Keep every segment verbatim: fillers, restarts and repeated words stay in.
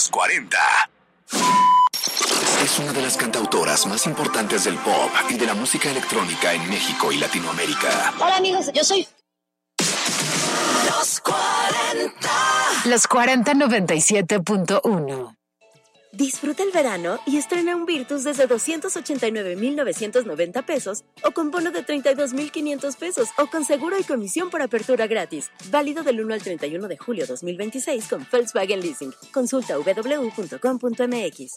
cuarenta. Es una de las cantautoras más importantes del pop y de la música electrónica en México y Latinoamérica. Hola amigos, yo soy... Los cuarenta. Los cuarenta noventa y siete punto uno. Disfruta el verano y estrena un Virtus desde doscientos ochenta y nueve mil novecientos noventa pesos o con bono de treinta y dos mil quinientos pesos o con seguro y comisión por apertura gratis. Válido del uno al treinta y uno de julio dos mil veintiséis con Volkswagen Leasing. Consulta doble u doble u doble u punto com punto m x.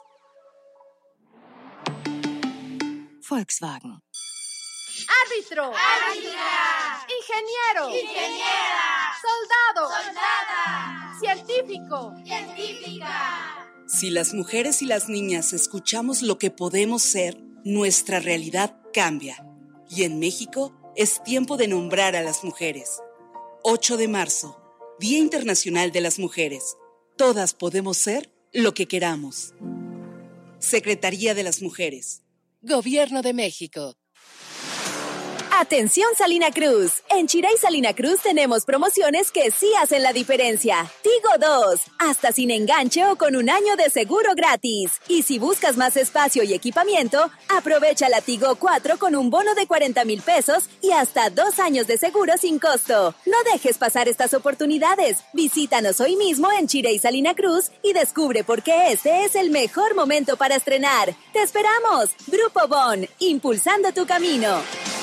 Volkswagen. Árbitro. Árbitra. Ingeniero. Ingeniera. Soldado. Soldada. Científico. Científica. Si las mujeres y las niñas escuchamos lo que podemos ser, nuestra realidad cambia. Y en México es tiempo de nombrar a las mujeres. ocho de marzo, Día Internacional de las Mujeres. Todas podemos ser lo que queramos. Secretaría de las Mujeres. Gobierno de México. Atención Salina Cruz. En Chiray Salina Cruz tenemos promociones que sí hacen la diferencia. Tigo dos, hasta sin enganche o con un año de seguro gratis. Y si buscas más espacio y equipamiento, aprovecha la Tigo cuatro con un bono de cuarenta mil pesos y hasta dos años de seguro sin costo. No dejes pasar estas oportunidades. Visítanos hoy mismo en Chiray Salina Cruz y descubre por qué este es el mejor momento para estrenar. ¡Te esperamos! Grupo Bon, impulsando tu camino.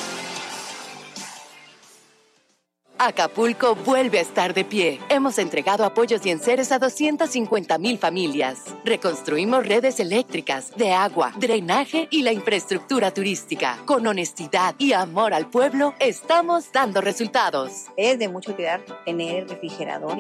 Acapulco vuelve a estar de pie. Hemos entregado apoyos y enseres a doscientas cincuenta mil familias. Reconstruimos redes eléctricas, de agua, drenaje y la infraestructura turística. Con honestidad y amor al pueblo, estamos dando resultados. Es de mucho cuidar tener refrigerador